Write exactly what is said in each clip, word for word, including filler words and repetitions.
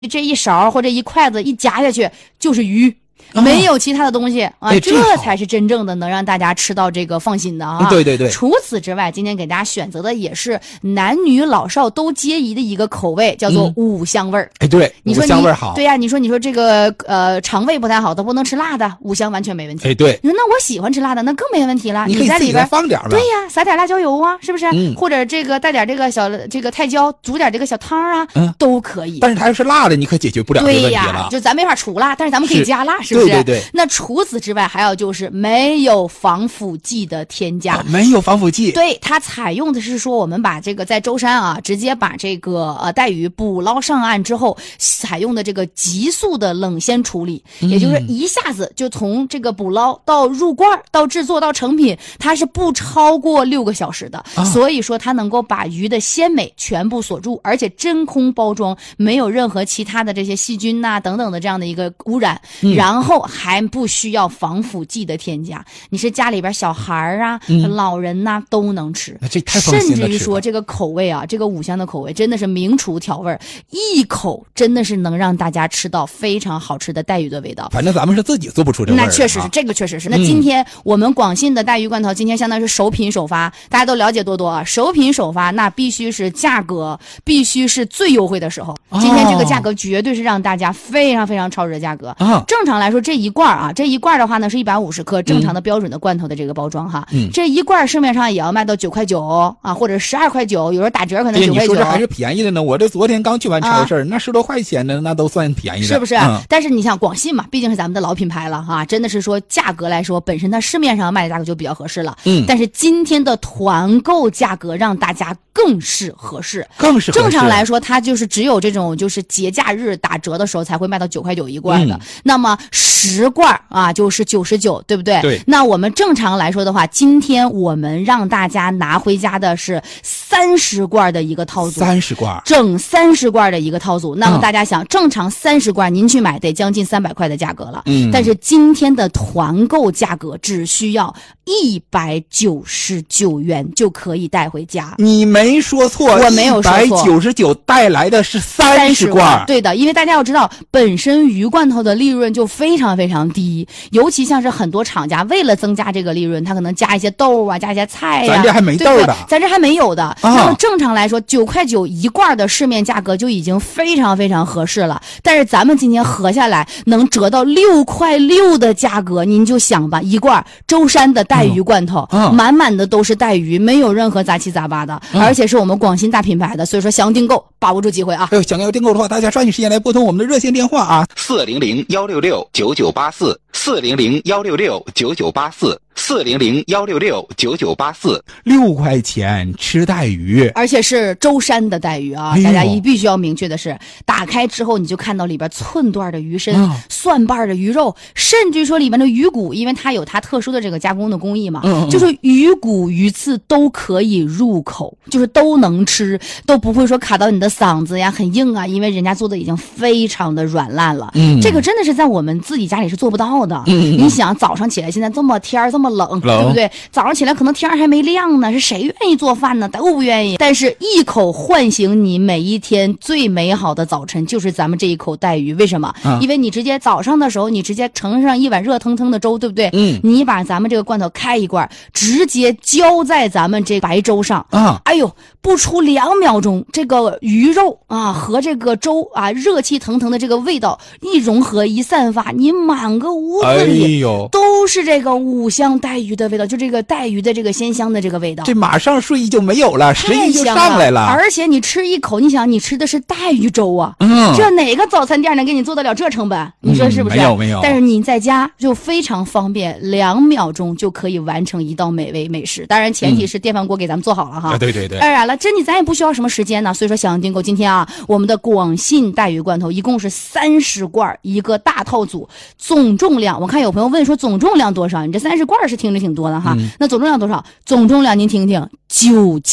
这一勺或者一筷子一夹下去就是鱼。没有其他的东西啊， 哎、 这才是真正的能让大家吃到这个放心的啊！ 对对对。 除此之外，今天给大家选择的也是男女老少都皆宜的一个口味，叫做五香味儿。 哎、嗯，对， 你说五香味儿好。 对呀、啊，你说你说这个呃肠胃不太好，都不能吃辣的，五香完全没问题。 哎，对。 你说那我喜欢吃辣的，那更没问题了。 你可以在里边放点吧。 对呀，撒点辣椒油啊，是不是？ 嗯。 或者这个带点这个小这个泰椒，煮点这个小汤啊， 嗯， 都可以。 但是它要是辣的，你可解决不了这个问题了。 对呀，就咱没法除辣，但是咱们可以加辣，是不是？对对对。 那除此之外，还有就是没有防腐剂的添加， 啊、没有防腐剂。 对，它采用的是说，我们把这个在舟山啊，直接把这个呃带鱼捕捞上岸之后，采用的这个急速的冷鲜处理， 嗯、 也就是一下子就从这个捕捞到入罐到制作到成品，它是不超过六个小时的， 啊、 所以说它能够把鱼的鲜美全部锁住，而且真空包装，没有任何其他的这些细菌呐、啊、等等的这样的一个污染， 嗯、 然后还不需要防腐剂的添加，你是家里边小孩啊、 嗯、 老人呐、啊、都能吃， 这太放心了。 甚至于说这个口味啊，这个五香的口味真的是名厨调味，一口真的是能让大家吃到非常好吃的带鱼的味道。 反正咱们是自己做不出这味儿。 那确实是，这个确实是。那今天我们广信的带鱼罐头，今天相当于是首品首发，大家都了解多多啊。首品首发，那必须是价格必须是最优惠的时候。今天这个价格绝对是让大家非常非常超值的价格。 啊， 正常来说这一罐啊，这一罐的话呢是一百五十克，正常的标准的罐头的这个包装哈。 嗯， 这一罐市面上也要卖到九块九啊，或者十二块九，有时候打折可能九块九。 你说这还是便宜的呢？我这昨天刚去完超市，啊、那十多块钱的那都算便宜的， 是不是？ 嗯、 但是你想广信嘛，毕竟是咱们的老品牌了哈，真的是说价格来说，本身它市面上卖的价格就比较合适了。 嗯， 但是今天的团购价格让大家更是合适， 更是合适。 正常来说，它就是只有这种就是节假日打折的时候才会卖到九块九一罐的。嗯、那么十罐啊就是九十九，对不对？ 对。 那我们正常来说的话，今天我们让大家拿回家的是三十罐的一个套组， 三十罐， 整三十罐的一个套组。那么大家想，嗯、正常三十罐您去买得将近三百块的价格了。 嗯。 但是今天的团购价格只需要一百九十九元就可以带回家。 你没说错， 我没有说错。 一百九十九带来的是三十罐。 对的，因为大家要知道，本身鱼罐头的利润就非常非常低，尤其像是很多厂家为了增加这个利润，他可能加一些豆啊，加一些菜呀、啊。 咱这还没豆的， 咱这还没有的。 啊、 那么正常来说，九块九一罐的市面价格就已经非常非常合适了。但是咱们今天合下来能折到六块六的价格，您就想吧，一罐舟山的带鱼罐头， 嗯、 满满的都是带鱼，没有任何杂七杂八的， 嗯、 而且是我们广信大品牌的，所以说想订购把握住机会啊！ 哎呦，想要订购的话，大家抓紧时间来拨通我们的热线电话啊， 四零零幺六六九九八四，四零零幺六六九九八四。四零零幺六六九九八四， 六块钱吃带鱼， 而且是舟山的带鱼啊！ 哎、 大家一必须要明确的是，打开之后你就看到里边寸段的鱼身、 嗯、 蒜瓣的鱼肉，甚至说里面的鱼骨，因为它有它特殊的这个加工的工艺嘛， 嗯嗯就是鱼骨鱼刺都可以入口，就是都能吃，都不会说卡到你的嗓子呀，很硬啊，因为人家做的已经非常的软烂了。 嗯， 这个真的是在我们自己家里是做不到的。 嗯， 你想早上起来，现在这么天儿这么冷， 冷对不对？早上起来可能天还没亮呢，是谁愿意做饭呢？都不愿意。但是一口唤醒你每一天最美好的早晨，就是咱们这一口带鱼。为什么？ 啊、 因为你直接早上的时候，你直接盛上一碗热腾腾的粥，对不对？ 嗯， 你把咱们这个罐头开一罐，直接浇在咱们这白粥上啊， 哎呦，不出两秒钟，这个鱼肉啊和这个粥啊热气腾腾的这个味道一融合一散发，你满个屋子里、 哎呦、 都是这个五香带鱼的味道，就这个带鱼的这个鲜香的这个味道， 这马上睡意就没有了，食欲就上来了。 而且你吃一口，你想你吃的是带鱼粥啊， 嗯， 这哪个早餐店能给你做得了这成本？你说是不是？ 嗯、没有没有。 但是你在家就非常方便，两秒钟就可以完成一道美味美食。当然前提是电饭锅给咱们做好了哈。 嗯、对对对。 当然了，这你咱也不需要什么时间呢，所以说想要订购今天啊，我们的广信带鱼罐头一共是三十罐一个大套组，总重量我看有朋友问说总重量多少？你这三十罐是听着挺多的哈。 嗯、 那总重量多少？总重量您听听，九斤。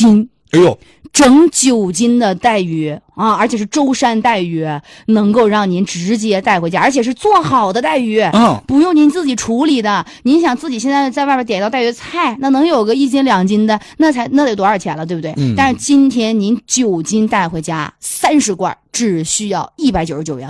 哎呦， 整九斤的带鱼啊，而且是舟山带鱼，能够让您直接带回家，而且是做好的带鱼， 嗯， 不用您自己处理的。您想自己现在在外边点一道带鱼菜，那能有个一斤两斤的，那才那得多少钱了，对不对？ 嗯。 但是今天您九斤带回家，三十罐只需要一百九十九元。